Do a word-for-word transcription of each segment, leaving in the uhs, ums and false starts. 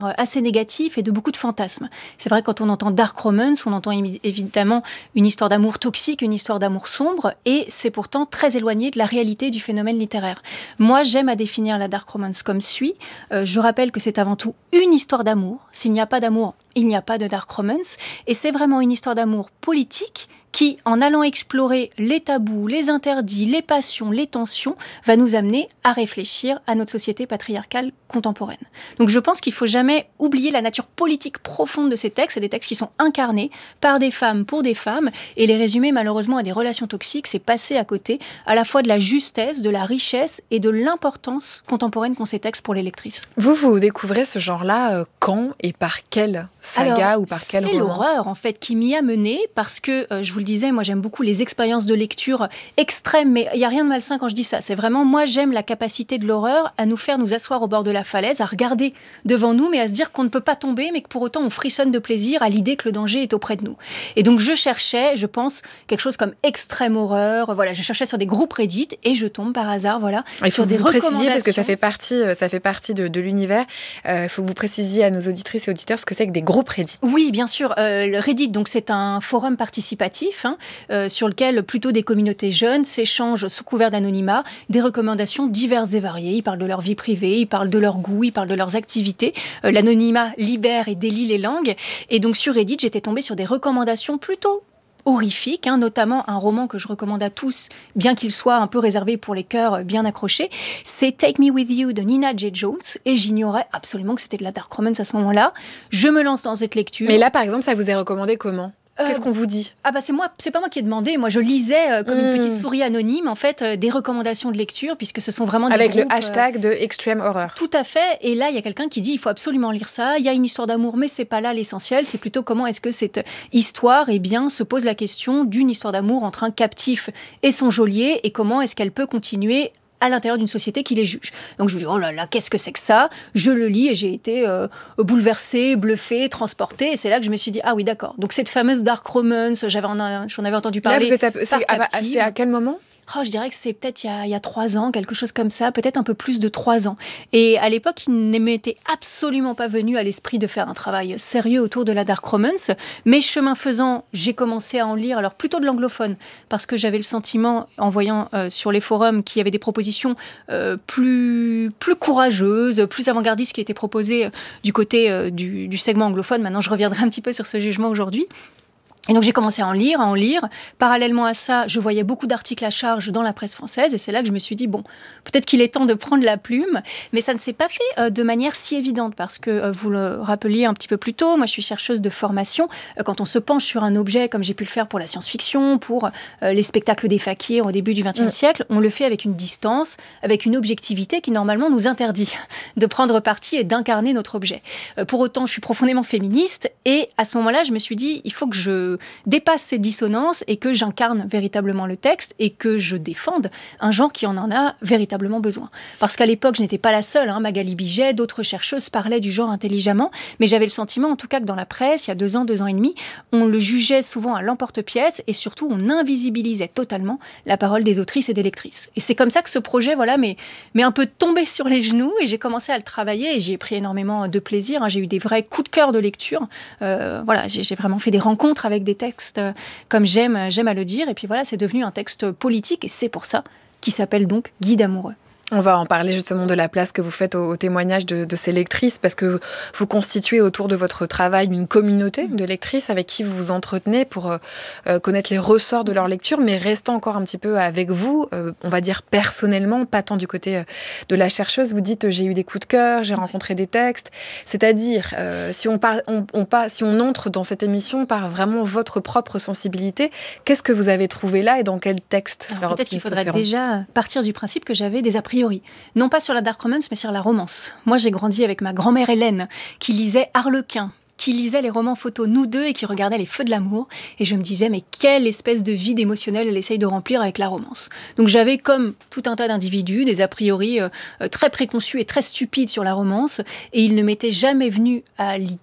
assez négatif et de beaucoup de fantasmes. C'est vrai, quand on entend dark romance, on entend évidemment une histoire d'amour toxique, une histoire d'amour sombre, et c'est pourtant très éloigné de la réalité du phénomène littéraire. Moi, j'aime à définir la dark romance comme suit. Euh, je rappelle que c'est avant tout une histoire d'amour. S'il n'y a pas d'amour, il n'y a pas de dark romance. Et c'est vraiment une histoire d'amour politique qui, en allant explorer les tabous, les interdits, les passions, les tensions, va nous amener à réfléchir à notre société patriarcale contemporaine. Donc je pense qu'il ne faut jamais oublier la nature politique profonde de ces textes. C'est des textes qui sont incarnés par des femmes pour des femmes, et les résumer malheureusement à des relations toxiques, c'est passer à côté à la fois de la justesse, de la richesse et de l'importance contemporaine qu'ont ces textes pour les lectrices. Vous, vous découvrez ce genre-là euh, quand et par quelle saga Alors, ou par quel roman ? C'est l'horreur en fait qui m'y a menée, parce que, euh, je vous le disais, moi j'aime beaucoup les expériences de lecture extrêmes, mais il n'y a rien de malsain quand je dis ça. C'est vraiment, moi j'aime la capacité de l'horreur à nous faire nous asseoir au bord de la falaise, à regarder devant nous, mais à se dire qu'on ne peut pas tomber, mais que pour autant on frissonne de plaisir à l'idée que le danger est auprès de nous. Et donc je cherchais, je pense, quelque chose comme extrême horreur. Voilà, je cherchais sur des groupes Reddit et je tombe par hasard, voilà, il faut sur des vous recommandations. Préciser, parce que ça fait partie, ça fait partie de, de l'univers. Il euh, faut que vous précisiez à nos auditrices et auditeurs ce que c'est que des groupes Reddit. Oui, bien sûr. Euh, le Reddit, donc c'est un forum participatif hein, euh, sur lequel plutôt des communautés jeunes s'échangent sous couvert d'anonymat des recommandations diverses et variées. Ils parlent de leur vie privée, ils parlent de leurs goûts, ils parlent de leurs activités. Euh, l'anonymat libère et délie les langues. Et donc sur Reddit, j'étais tombée sur des recommandations plutôt horrifiques, hein, notamment un roman que je recommande à tous, bien qu'il soit un peu réservé pour les cœurs bien accrochés. C'est Take Me With You de Nina J. Jones, et j'ignorais absolument que c'était de la dark romance à ce moment-là. Je me lance dans cette lecture. Mais là, par exemple, ça vous est recommandé comment ? Euh, Qu'est-ce qu'on vous dit ? Ah bah c'est moi, c'est pas moi qui ai demandé. Moi je lisais euh, comme mmh. une petite souris anonyme en fait euh, des recommandations de lecture, puisque ce sont vraiment des avec groupes, le hashtag de Extreme Horror. Tout à fait. Et là il y a quelqu'un qui dit il faut absolument lire ça. Il y a une histoire d'amour, mais c'est pas là l'essentiel. C'est plutôt comment est-ce que cette histoire, eh bien, se pose la question d'une histoire d'amour entre un captif et son geôlier, et comment est-ce qu'elle peut continuer à l'intérieur d'une société qui les juge. Donc je me dis, oh là là, qu'est-ce que c'est que ça ? Je le lis et j'ai été euh, bouleversée, bluffée, transportée. Et c'est là que je me suis dit, ah oui, d'accord. Donc cette fameuse dark romance, j'avais en, j'en avais entendu parler. Là, vous êtes à, c'est, à, c'est à quel moment ? Oh, je dirais que c'est peut-être il y, a, il y a trois ans, quelque chose comme ça, peut-être un peu plus de trois ans. Et à l'époque, il ne m'était absolument pas venu à l'esprit de faire un travail sérieux autour de la dark romance. Mais chemin faisant, j'ai commencé à en lire, alors plutôt de l'anglophone, parce que j'avais le sentiment, en voyant euh, sur les forums, qu'il y avait des propositions euh, plus, plus courageuses, plus avant-gardistes qui étaient proposées euh, du côté euh, du, du segment anglophone. Maintenant, je reviendrai un petit peu sur ce jugement aujourd'hui. Et donc j'ai commencé à en lire, à en lire. Parallèlement à ça, je voyais beaucoup d'articles à charge dans la presse française, et c'est là que je me suis dit, bon, peut-être qu'il est temps de prendre la plume, mais ça ne s'est pas fait euh, de manière si évidente, parce que euh, vous le rappeliez un petit peu plus tôt, moi je suis chercheuse de formation. Euh, quand on se penche sur un objet, comme j'ai pu le faire pour la science-fiction, pour euh, les spectacles des fakirs au début du vingtième mmh. siècle, on le fait avec une distance, avec une objectivité qui normalement nous interdit de prendre parti et d'incarner notre objet. Euh, pour autant, je suis profondément féministe, et à ce moment-là, je me suis dit, il faut que je dépasse ces dissonances et que j'incarne véritablement le texte et que je défende un genre qui en en a véritablement besoin. Parce qu'à l'époque, je n'étais pas la seule, hein, Magali Biget, d'autres chercheuses parlaient du genre intelligemment, mais j'avais le sentiment, en tout cas, que dans la presse, il y a deux ans, deux ans et demi, on le jugeait souvent à l'emporte-pièce, et surtout, on invisibilisait totalement la parole des autrices et des lectrices. Et c'est comme ça que ce projet, voilà, m'est, m'est un peu tombé sur les genoux, et j'ai commencé à le travailler, et j'y ai pris énormément de plaisir, hein. J'ai eu des vrais coups de cœur de lecture. Euh, voilà, j'ai, j'ai vraiment fait des rencontres avec des textes, euh, comme j'aime, j'aime à le dire. Et puis voilà, c'est devenu un texte politique, et c'est pour ça qu'il s'appelle donc Guide amoureux. On va en parler justement de la place que vous faites au, au témoignage de, de ces lectrices, parce que vous constituez autour de votre travail une communauté de lectrices avec qui vous vous entretenez pour euh, connaître les ressorts de leur lecture, mais restant encore un petit peu avec vous, euh, on va dire personnellement, pas tant du côté euh, de la chercheuse. Vous dites euh, j'ai eu des coups de cœur, j'ai rencontré des textes, c'est-à-dire euh, si, on par, on, on pas, si on entre dans cette émission par vraiment votre propre sensibilité, qu'est-ce que vous avez trouvé là et dans quel texte? Alors, peut-être qu'il faudrait déjà partir du principe que j'avais des a priori. Non pas sur la dark romance, mais sur la romance. Moi, j'ai grandi avec ma grand-mère Hélène, qui lisait Harlequin, qui lisait les romans photos Nous deux et qui regardait Les Feux de l'amour. Et je me disais, mais quelle espèce de vide émotionnel elle essaye de remplir avec la romance. Donc j'avais, comme tout un tas d'individus, des a priori euh, très préconçus et très stupides sur la romance. Et il ne m'était jamais venu à l'idée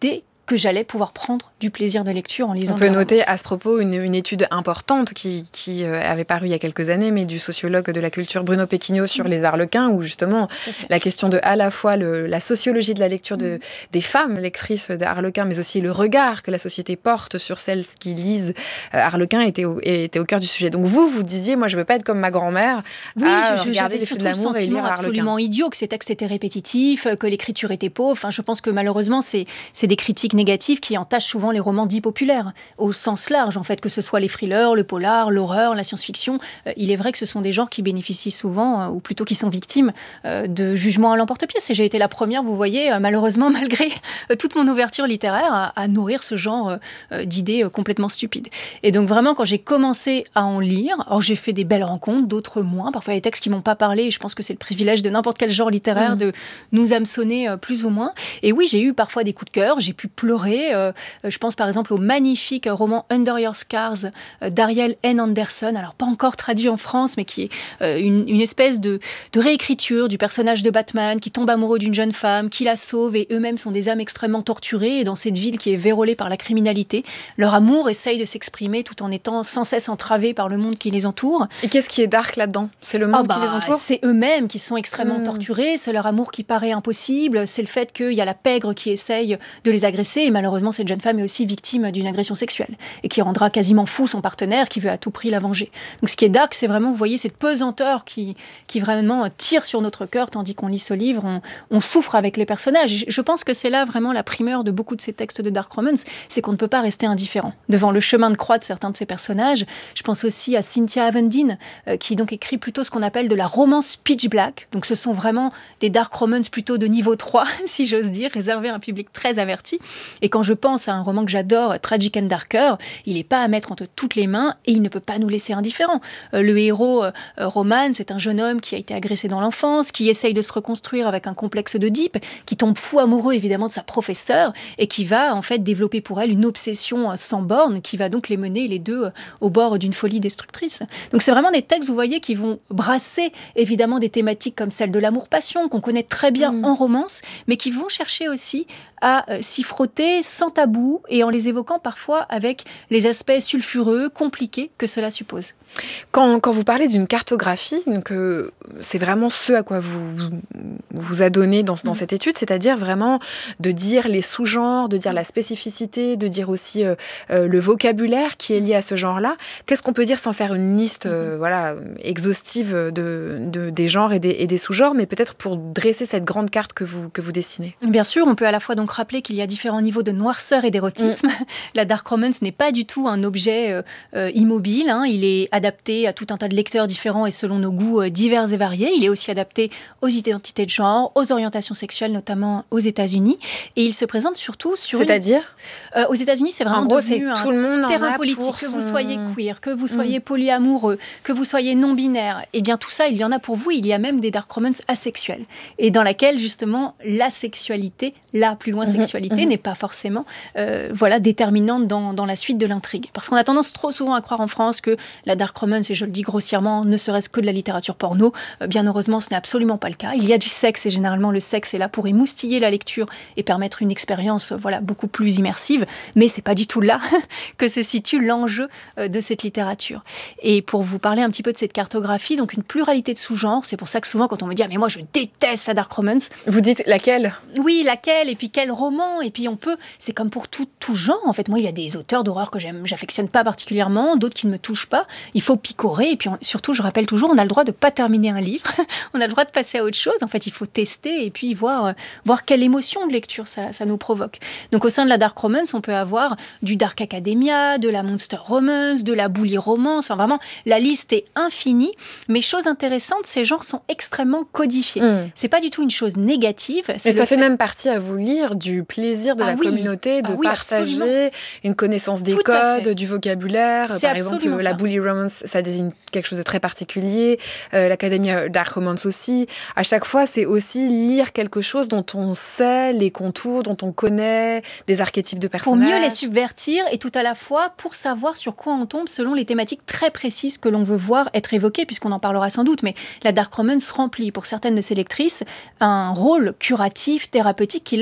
que j'allais pouvoir prendre du plaisir de lecture en lisant. On peut noter à ce propos une, une étude importante qui, qui euh, avait paru il y a quelques années, mais du sociologue de la culture Bruno Pequigno sur mmh. les Arlequins, où justement la question de à la fois le, la sociologie de la lecture de, mmh. des femmes lectrices d'Arlequins, mais aussi le regard que la société porte sur celles qui lisent euh, Arlequin était au, était au cœur du sujet. Donc vous, vous disiez, moi je veux pas être comme ma grand-mère oui, à je, regarder les feux de l'amour et lire Arlequin. Absolument idiot, que ces textes étaient répétitifs, que l'écriture était pauvre. Enfin, je pense que malheureusement, c'est, c'est des critiques négatives qui entachent souvent les romans dits populaires, au sens large, en fait, que ce soit les thrillers, le polar, l'horreur, la science-fiction. Euh, il est vrai que ce sont des genres qui bénéficient souvent, euh, ou plutôt qui sont victimes, euh, de jugements à l'emporte-pièce. Et j'ai été la première, vous voyez, euh, malheureusement, malgré euh, toute mon ouverture littéraire, à, à nourrir ce genre euh, d'idées euh, complètement stupides. Et donc vraiment, quand j'ai commencé à en lire, alors j'ai fait des belles rencontres, d'autres moins, parfois des textes qui m'ont pas parlé, et je pense que c'est le privilège de n'importe quel genre littéraire mmh. de nous hameçonner euh, plus ou moins. Et oui, j'ai eu parfois des coups de cœur, j'ai pu pleurer. Euh, je pense par exemple au magnifique roman Under Your Scars euh, d'Ariel N. Anderson, alors pas encore traduit en France, mais qui est euh, une, une espèce de, de réécriture du personnage de Batman qui tombe amoureux d'une jeune femme, qui la sauve, et eux-mêmes sont des âmes extrêmement torturées, et dans cette ville qui est vérolée par la criminalité, leur amour essaye de s'exprimer tout en étant sans cesse entravé par le monde qui les entoure. Et qu'est-ce qui est dark là-dedans ? C'est le monde oh bah, qui les entoure ? C'est eux-mêmes qui sont extrêmement mmh. torturés, c'est leur amour qui paraît impossible, c'est le fait qu'il y a la pègre qui essaye de les agresser, et malheureusement cette jeune femme est aussi victime d'une agression sexuelle, et qui rendra quasiment fou son partenaire qui veut à tout prix la venger. Donc ce qui est dark, c'est vraiment, vous voyez, cette pesanteur qui, qui vraiment tire sur notre cœur, tandis qu'on lit ce livre, on, on souffre avec les personnages. Je pense que c'est là vraiment la primeur de beaucoup de ces textes de dark romance, c'est qu'on ne peut pas rester indifférent devant le chemin de croix de certains de ces personnages. Je pense aussi à Cynthia Avendine, euh, qui donc écrit plutôt ce qu'on appelle de la romance pitch black. Donc ce sont vraiment des dark romance plutôt de niveau trois, si j'ose dire, réservés à un public très averti. Et quand je pense à un roman que j'adore, Tragic and Darker, il n'est pas à mettre entre toutes les mains et il ne peut pas nous laisser indifférents. Euh, le héros, euh, Roman, c'est un jeune homme qui a été agressé dans l'enfance, qui essaye de se reconstruire avec un complexe d'Oedipe, qui tombe fou amoureux évidemment de sa professeure et qui va en fait développer pour elle une obsession sans borne qui va donc les mener les deux au bord d'une folie destructrice. Donc c'est vraiment des textes, vous voyez, qui vont brasser évidemment des thématiques comme celle de l'amour-passion qu'on connaît très bien mmh. en romance, mais qui vont chercher aussi à euh, s'y frotter sans tabou et en les évoquant parfois avec les aspects sulfureux, compliqués que cela suppose. Quand, quand vous parlez d'une cartographie, donc, euh, c'est vraiment ce à quoi vous vous adonnez dans, dans mmh. cette étude, c'est-à-dire vraiment de dire les sous-genres, de dire la spécificité, de dire aussi euh, euh, le vocabulaire qui est lié à ce genre-là. Qu'est-ce qu'on peut dire sans faire une liste euh, mmh. voilà, exhaustive de, de, des genres et des, et des sous-genres, mais peut-être pour dresser cette grande carte que vous, que vous dessinez? Bien sûr, on peut à la fois donc rappeler qu'il y a différents niveaux de noirceur et d'érotisme. Mmh. La dark romance n'est pas du tout un objet euh, euh, immobile, hein. Il est adapté à tout un tas de lecteurs différents et selon nos goûts euh, divers et variés. Il est aussi adapté aux identités de genre, aux orientations sexuelles, notamment aux États-Unis. Et il se présente surtout sur... C'est-à-dire une... euh, Aux États-Unis, c'est vraiment en gros, devenu c'est un tout le monde terrain en a politique. pour que son... vous soyez queer, que vous soyez mmh. polyamoureux, que vous soyez non-binaire, eh bien tout ça, il y en a pour vous. Il y a même des dark romance asexuelles. Et dans laquelle, justement, la sexualité, la plus loin sexualité, mmh. n'est pas forcément euh, voilà, déterminante dans, dans la suite de l'intrigue. Parce qu'on a tendance trop souvent à croire en France que la dark romance, et je le dis grossièrement, ne serait-ce que de la littérature porno. Euh, bien heureusement, ce n'est absolument pas le cas. Il y a du sexe, et généralement, le sexe est là pour émoustiller la lecture et permettre une expérience voilà, beaucoup plus immersive. Mais c'est pas du tout là que se situe l'enjeu euh, de cette littérature. Et pour vous parler un petit peu de cette cartographie, donc une pluralité de sous-genres, c'est pour ça que souvent, quand on me dit « Ah, mais moi, je déteste la dark romance », vous dites laquelle ? Oui, laquelle, et puis quel roman, et puis on peut, c'est comme pour tout, tout genre, en fait, moi il y a des auteurs d'horreur que j'aime, j'affectionne pas particulièrement, d'autres qui ne me touchent pas, il faut picorer, et puis on, surtout je rappelle toujours, on a le droit de pas terminer un livre, on a le droit de passer à autre chose, en fait il faut tester, et puis voir, euh, voir quelle émotion de lecture ça, ça nous provoque. Donc au sein de la dark romance, on peut avoir du dark academia, de la monster romance, de la bully romance, enfin vraiment, la liste est infinie, mais chose intéressante, ces genres sont extrêmement codifiés. Mmh. C'est pas du tout une chose négative. Et ça fait, fait même partie à vous lire du plaisir de ah la oui. communauté, de ah oui, partager absolument. Une connaissance des tout codes, du vocabulaire. C'est Par exemple, ça. La bully romance, ça désigne quelque chose de très particulier. Euh, L'Académie Dark Romance aussi. À chaque fois, c'est aussi lire quelque chose dont on sait les contours, dont on connaît des archétypes de personnages. Pour mieux les subvertir et tout à la fois pour savoir sur quoi on tombe selon les thématiques très précises que l'on veut voir être évoquées, puisqu'on en parlera sans doute. Mais la dark romance remplit pour certaines de ses lectrices un rôle curatif, thérapeutique qui leur permet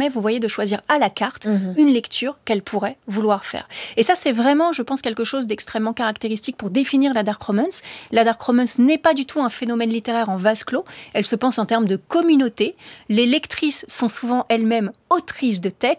vous voyez, de choisir à la carte Mhm. une lecture qu'elle pourrait vouloir faire. Et ça, c'est vraiment, je pense, quelque chose d'extrêmement caractéristique pour définir la dark romance. La dark romance n'est pas du tout un phénomène littéraire en vase clos. Elle se pense en termes de communauté. Les lectrices sont souvent elles-mêmes autrices de textes.